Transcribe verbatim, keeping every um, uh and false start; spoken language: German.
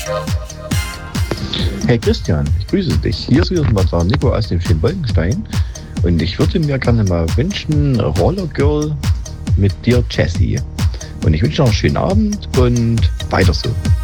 Hey Christian, ich grüße dich. Hier ist wieder mal der Nico aus dem schönen Bolkenstein. Und ich würde mir gerne mal wünschen, Roller Girl mit dir Jessie. Und ich wünsche noch einen schönen Abend und weiter so.